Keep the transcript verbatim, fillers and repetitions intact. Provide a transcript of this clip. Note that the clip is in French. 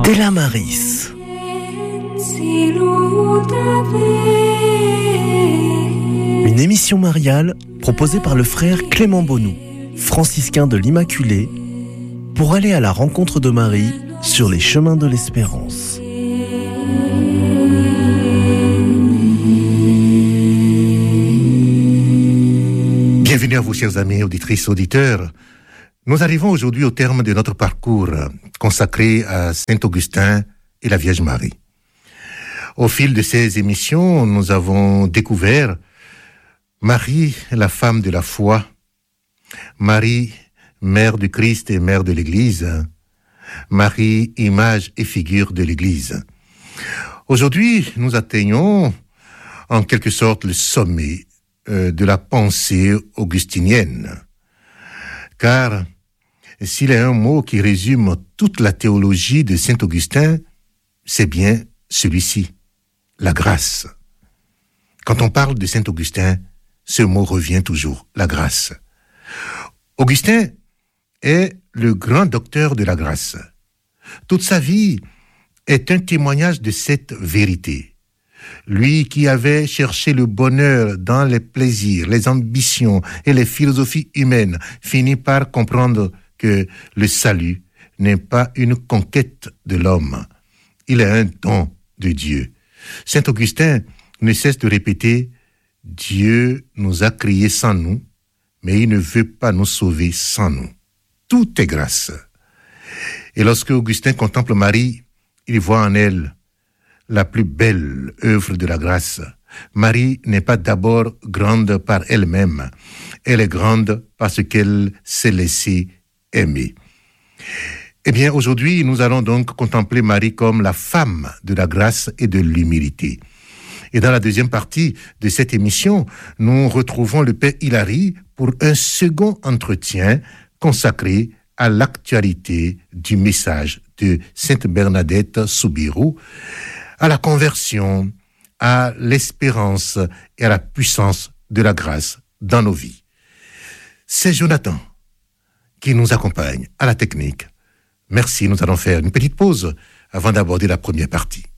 Della Maris. Une émission mariale proposée par le frère Clément Bonou, franciscain de l'Immaculée, pour aller à la rencontre de Marie sur les chemins de l'espérance. Bienvenue à vous, chers amis, auditrices, auditeurs. Nous arrivons aujourd'hui au terme de notre parcours consacré à Saint-Augustin et la Vierge Marie. Au fil de ces émissions, nous avons découvert Marie, la femme de la foi, Marie, mère du Christ et mère de l'Église, Marie, image et figure de l'Église. Aujourd'hui, nous atteignons en quelque sorte le sommet euh, de la pensée augustinienne. Car s'il y a un mot qui résume toute la théologie de Saint-Augustin, c'est bien celui-ci, la grâce. Quand on parle de Saint-Augustin, ce mot revient toujours, la grâce. Augustin est le grand docteur de la grâce. Toute sa vie est un témoignage de cette vérité. Lui qui avait cherché le bonheur dans les plaisirs, les ambitions et les philosophies humaines, finit par comprendre que le salut n'est pas une conquête de l'homme. Il est un don de Dieu. Saint Augustin ne cesse de répéter « Dieu nous a créés sans nous, mais il ne veut pas nous sauver sans nous. Tout est grâce. » Et lorsque Augustin contemple Marie, il voit en elle la plus belle œuvre de la grâce. Marie n'est pas d'abord grande par elle-même, elle est grande parce qu'elle s'est laissée aimer. Eh bien, aujourd'hui, nous allons donc contempler Marie comme la femme de la grâce et de l'humilité. Et dans la deuxième partie de cette émission, nous retrouvons le Père Hilary pour un second entretien consacré à l'actualité du message de Sainte Bernadette Soubirous, à la conversion, à l'espérance et à la puissance de la grâce dans nos vies. C'est Jonathan qui nous accompagne à la technique. Merci, nous allons faire une petite pause avant d'aborder la première partie.